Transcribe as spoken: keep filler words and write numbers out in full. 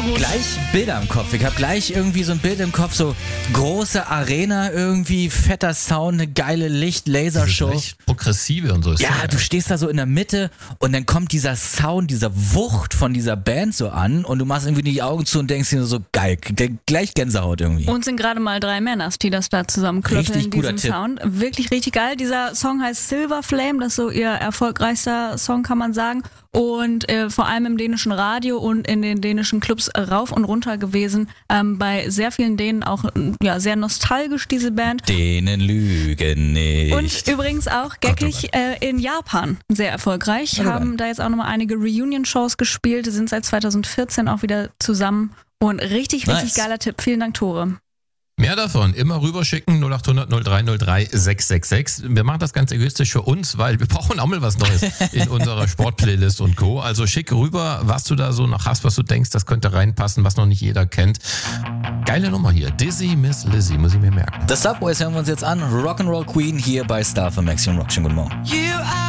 gut. Gleich Bilder im Kopf. Ich habe gleich irgendwie so ein Bild im Kopf, so große Arena irgendwie, fetter Sound, eine geile Licht-Lasershow. Echt progressive und so. Ist Ja, du stehst da so in der Mitte und dann kommt dieser Sound, dieser Wucht von dieser Band so an und du machst irgendwie die Augen zu und denkst dir so, geil, gleich Gänsehaut irgendwie. Und sind gerade mal drei Männer, die das da zusammenklöppeln Richtig in guter diesem Tipp. Sound. Wirklich richtig geil. Dieser Song heißt Silver Flame, das ist so ihr erfolgreichster Song, kann man sagen. Und äh, vor allem im dänischen Radio und in den dänischen Clubs rauf und runter gewesen. Ähm, bei sehr vielen Dänen auch ja, sehr nostalgisch, diese Band. Dänen lügen nicht. Und übrigens auch geckig äh, in Japan sehr erfolgreich. Warte Haben mal. da jetzt auch nochmal einige Reunion-Shows gespielt, sind seit zweitausendvierzehn auch wieder zusammen. Und richtig, richtig Nice. geiler Tipp. Vielen Dank, Tore. Mehr davon immer rüberschicken, null acht hundert null drei null drei sechs sechs sechs. Wir machen das ganz egoistisch für uns, weil wir brauchen auch mal was Neues in unserer Sportplaylist und Co. Also schick rüber, was du da so noch hast, was du denkst, das könnte reinpassen, was noch nicht jeder kennt. Geile Nummer hier. Dizzy Miss Lizzy, muss ich mir merken. The Subways hören wir uns jetzt an. Rock'n'Roll Queen hier bei Star für Maxion Rock. Schönen guten Morgen. You are